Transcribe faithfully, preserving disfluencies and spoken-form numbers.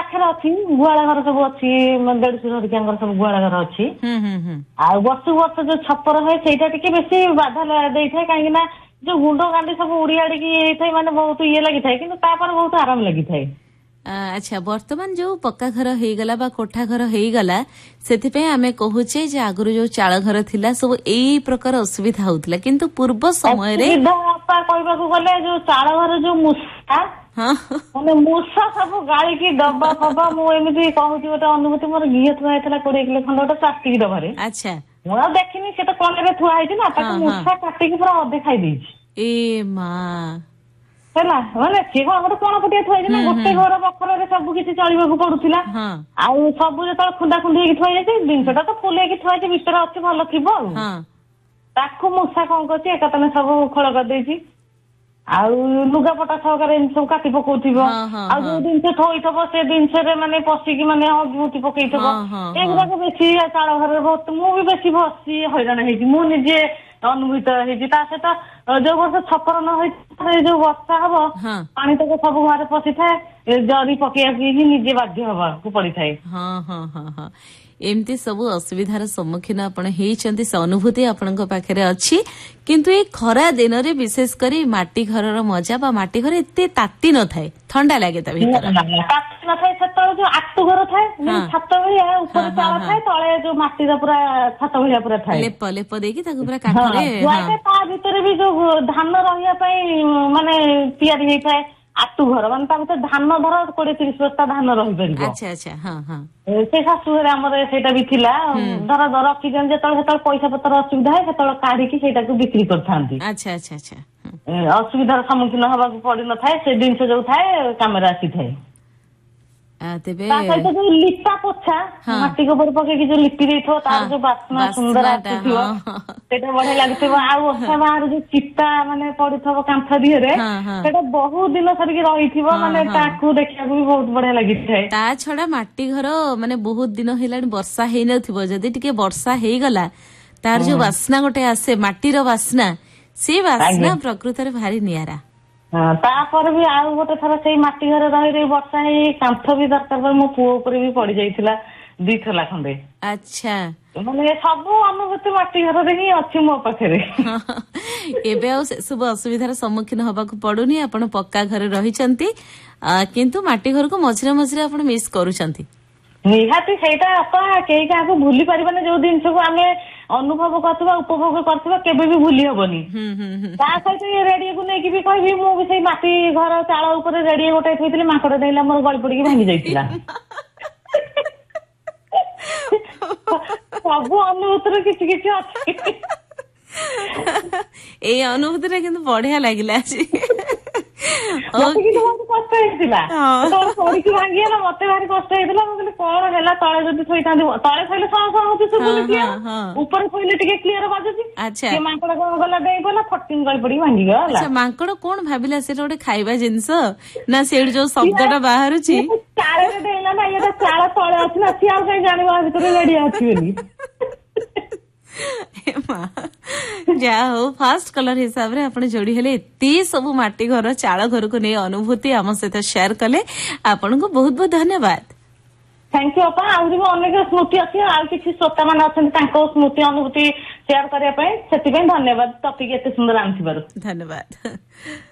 ପାଖରେ ଅଛି ଗୁହାଳ ଘର ସବୁ ଅଛି ଦେଢଶୁର ହରିକାଙ୍କର ସବୁ ଗୁହାଳ ଘର ଅଛି। ଆଉ ବର୍ଷକୁ ବର୍ଷ ଯୋଉ ଛପର ହୁଏ ସେଇଟା ଟିକେ ବେଶୀ ବାଧା ଦେଇଥାଏ କାହିଁକି ନା ଯୋଉ ଗୁଣ୍ଡ ଗାଣ୍ଡି ସବୁ ଉଡି ଆଡିକି ହେଇଥାଏ ମାନେ ବହୁତ ଇଏ ଲାଗିଥାଏ କିନ୍ତୁ ତାପରେ ବହୁତ ଆରାମ ଲାଗିଥାଏ। ଆଚ୍ଛା ବର୍ତ୍ତମାନ ଯୋଉ ପକ୍କା ଘର ହେଇଗଲା ବା କୋଠା ଘର ହେଇଗଲା ସେଥିପାଇଁ ଆମେ କହୁଛେ ଯେ ଆଗରୁ ଯୋଉ ଚାଳ ଘର ଥିଲା ସବୁ ଏଇ ପ୍ରକାର ଅସୁବିଧା ହଉଥିଲା କିନ୍ତୁ ପୂର୍ବ ସମୟରେ କହିବାକୁ ଗଲେ ଯୋଉ ଚାଳ ଘର ଯୋଉ ମୂଷା ମାନେ ମୂଷା ସବୁ ଗାଳିକି ଡବା ଫବା ମୁଁ ଏମିତି କହୁଛି ଗୋଟେ ଅନୁଭୂତି ମୋର ଘିଅ ଥୁଆ ହେଇଥିଲା କୋଡିଏ କିଲୋ ଖଣ୍ଡ ଗୋଟେ ପ୍ଲାଷ୍ଟିକ ଡବାରେ। ଆଚ୍ଛା ମୁଁ ଆଉ ଦେଖିନି ସେ ତ କଣରେ ଥୁଆ ହେଇଛି ନା ତାକୁ ମୂଷା କାଟିକି ପୁରା ଅଧେ ଖାଇଦେଇଛି। ଏ ମା ହେଲା ମାନେ ସିଏ କଣ ଗୋଟେ କଣ ପଟିଆ ଥୁଆ ହେଇଛି ନା ଗୋଟେ ଘର ବଖରରେ ସବୁ କିଛି ଚଳିବାକୁ ପଡୁଥିଲା ଆଉ ସବୁ ଯେତେବେଳେ ଖୁନ୍ଦା ଖୁଣ୍ଡି ହେଇକି ଥୁଆ ହେଇଯାଇଛି ଜିନିଷଟା ତ ଫୁଲ ହେଇକି ଥୁଆ ହେଇଛି ଭିତରେ ଅଛି ଭଲ ଥିବ ଆଉ ତାକୁ ମୂଷା କଣ କରୁଛି ଏକାଥରେ ସବୁ ଖୋଳ କରିଦେଇଛି। ଆଉ ଲୁଗାପଟା ସହକାରେ ଏମିତି ସବୁ କାଟି ପକଉଥିବ ଆଉ ଯୋଉ ଜିନିଷ ଥୋଇଥିବ ସେ ଜିନିଷରେ ମାନେ ପଶିକି ମାନେ ହଗି ପକେଇଥିବ ଏଗୁଡାକ ବେଶୀ ଚାଳ ଘରରେ ବହୁତ ମୁଁ ବି ବେଶୀ ବସି ହଇରାଣ ହେଇଛି ମୁଁ ନିଜେ ଅନୁଭୂତ ହେଇଛି। ତା ସହିତ ଯୋଉ ବର୍ଷ ଛପର ନ ହେଇଛି ଯୋଉ ବର୍ଷା ହବ ପାଣି ତକ ସବୁ ଘରେ ପଶିଥାଏ ଜରି ପକେଇବାକୁ ହିଁ ନିଜେ ବାଧ୍ୟ ହବାକୁ ପଡିଥାଏ। ହଁ ହଁ ହଁ ହଁ ଏମିତି ସବୁ ଅସୁବିଧାର ସମ୍ମୁଖୀନ ଆପଣ ହେଇଛନ୍ତି ସେ ଅନୁଭୂତି ଆପଣଙ୍କ ପାଖରେ ଅଛି କିନ୍ତୁ ଏଇ ଖରା ଦିନରେ ବିଶେଷ କରି ମାଟି ଘରର ମଜା ବା ମାଟି ଘର ଏତେ ତାତି ନଥାଏ ଥଣ୍ଡା ଲାଗେ ତା ଭିତରେ ତାତି ନଥାଏ ସେତେବେଳେ ଯୋଉ ଆଟୁ ଘର ଥାଏ ଛାତ ଭଳିଆ ଉପରେ ଚାଳ ଥାଏ ତଳେ ଯୋଉ ମାଟିର ପୁରା ଛାତ ଭଳିଆ ପୁରା ଥାଏ ଲେପ ଲେପ ଦେଇକି ତାକୁ ପୁରା କାଠରେ ତା ଭିତରେ ବି ଯୋଉ ଧାନ ରହିବା ପାଇଁ ମାନେ ତିଆରି ହେଇଥାଏ ଆଟୁ ଘର ମାନେ ତା ଭିତରେ ଧାନ ଧର କୋଡିଏ ତିରିଶ ବସ୍ତା ଧାନ ରହିପାରିବ। ଆଚ୍ଛା ଆଚ୍ଛା ହଁ ହଁ ସେ ଶାଶୁ ଘରେ ଆମର ସେଇଟା ବି ଥିଲା ଧର ରଖିଛନ୍ତି ଯେତେବେଳେ ସେତେବେଳେ ପଇସା ପତ୍ର ଅସୁବିଧା ହୁଏ ସେତେବେଳେ କାଢିକି ସେଇଟାକୁ ବିକ୍ରି କରିଥାନ୍ତି। ଆଚ୍ଛା ଆଚ୍ଛା ଆଚ୍ଛା ଅସୁବିଧାର ସମ୍ମୁଖୀନ ହବାକୁ ପଡିନଥାଏ ସେ ଜିନିଷ ଯୋଉ ଥାଏ କାମରେ ଆସିଥାଏ। ତା ସହିତ ଯୋଉ ଲିପା ପୋଛା ମାଟି ଗୋବର ପକେଇକି ଯୋଉ ଲିପି ଦେଇଥିବ ତାର ଯୋଉ ବାସ୍ନା ସୁନ୍ଦର ଆସୁଥିବ ସେଇଟା ବଢିଆ ଲାଗୁଥିବ ଆଉ ଓଷା ବାହାରେ ଯୋଉ ଚିତା ମାନେ ପଡିଥିବ କାନ୍ଥ ଦିହରେ ସେଇଟା ବହୁତ ଦିନ ଧରିକି ରହିଥିବ ମାନେ ତାକୁ ଦେଖିବାକୁ ବି ବହୁତ ବଢିଆ ଲାଗିଥାଏ। ତା ଛଡା ମାଟି ଘର ମାନେ ବହୁତ ଦିନ ହେଲାଣି ବର୍ଷା ହେଇନଥିବ ଯଦି ଟିକେ ବର୍ଷା ହେଇଗଲା ତାର ଯୋଉ ବାସ୍ନା ଗୋଟେ ଆସେ ମାଟିର ବାସ୍ନା ସେ ବାସ୍ନା ପ୍ରକୃତରେ ଭାରି ନିଆରା। ହଁ ତାପରେ ବି ଆଉ ଗୋଟେ ଥର ସେଇ ମାଟି ଘରେ ରହି ରହି ବର୍ଷା ହେଇ କାନ୍ଥ ବି ଦରକାର ମୋ ପୁଅ ଉପରେ ବି ପଡି ଯାଇଥିଲା ଦିଥଲା ଖଣ୍ଡେ। ଆଚ୍ଛା ମାନେ ସବୁ ଅନୁଭୂତି ମାଟି ଘରରେ ହିଁ ଅଛି ମୋ ପାଖରେ। ଏବେ ଆଉ ସେସବୁ ଅସୁବିଧାର ସମ୍ମୁଖୀନ ହବାକୁ ପଡୁନି ଆପଣ ପକ୍କା ଘରେ ରହିଛନ୍ତି କିନ୍ତୁ ମାଟି ଘରକୁ ମଝିରେ ମଝିରେ ଆପଣ ମିସ୍ କରୁଛନ୍ତି। ନିହାତି ସେଇଟା ଆପଣ କେହି କାହାକୁ ଭୁଲି ପାରିବାନି ଯୋଉ ଜିନିଷକୁ ଆମେ ଅନୁଭବ କରୁଥିବା ଉପଭୋଗ କରୁଥିବା କେବେ ବି ଭୁଲି ହବନି। ତା ସହିତ ଏ ରେଡିଓକୁ ନେଇକି ବି କହିବି ମୁଁ ବି ସେଇ ମାଟି ଘର ଚାଳ ଉପରେ ରେଡିଓ ଗୋଟେ ଥୋଇଥିଲି ମାଙ୍କଡ ଡେଇଁଲା ମୋର ଗଳି ପଡିକି ଭାଙ୍ଗି ଯାଇଥିଲା। ସବୁ ଅନୁଭୂତିରେ କିଛି କିଛି ଅଛି। ଏଇ ଅନୁଭୂତିରେ କିନ୍ତୁ ବଢିଆ ଲାଗିଲା ଆଜି। ମତେ କିନ୍ତୁ ବହୁତ କଷ୍ଟ ହେଇଥିଲା ଯେତେବେଳେ ପଡିକି ଭାଙ୍ଗିଗଲା ମତେ ଭାରି କଷ୍ଟ ହେଇଥିଲା ମୁଁ କହିଲି କଣ ହେଲା ତଳେ ଯଦି ଥୋଇଥାନ୍ତି ତଳେ ଥୋଇଲେ ସହ ସହ ହଉଛି ଶୁଭୁନି କ୍ଲିୟର ଉପରେ ଥୋଇଲେ ଟିକେ କ୍ଲିୟର ବାଜୁଛି ସେ ମାଙ୍କଡ କଣ ଗଲା ଡେଇଁ ପଡିଲା ଫଟିଙ୍ଗ ଗଳି ପଡିକି ଭାଙ୍ଗିଗଲା। ମାଙ୍କଡ କଣ ଭାବିଲା ସେଟା ଗୋଟେ ଖାଇବା ଜିନିଷ ନା ସେଇଠି ଯୋଉ ଶବ୍ଦଟା ବାହାରୁଛି ଚାଳରେ ଡେଇଁଲା ନା ଇଏଟା ଚାଳ ତଳେ ଅଛି ନା ସିଏ ଆଉ କାହିଁ ଜାଣିବ ଆ ଭିତରେ ରେଡିଓ ଅଛି ବୋଲି। ଯାହା ହଉ ଫାଷ୍ଟ କଲର ହିସାବରେ ଆପଣ ଯୋଡି ହେଲେ ଏତେ ସବୁ ମାଟି ଘର ଚାଳ ଘରକୁ ନେଇ ଅନୁଭୂତି ଆମ ସହିତ ସେୟାର କଲେ ଆପଣଙ୍କୁ ବହୁତ ବହୁତ ଧନ୍ୟବାଦ। ଥ୍ୟାଙ୍କ ୟୁ ଅପା ଆହୁରି ବି ଅନେକ ସ୍ମୃତି ଅଛି ଆଉ କିଛି ଶ୍ରୋତା ମାନେ ଅଛନ୍ତି ତାଙ୍କ ସ୍ମୃତି ଅନୁଭୂତି ସେୟାର କରିବା ପାଇଁ ସେଥିପାଇଁ ଧନ୍ୟବାଦ ଟପିକ ଏତେ ସୁନ୍ଦର ଆଣିଥିବାରୁ ଧନ୍ୟବାଦ।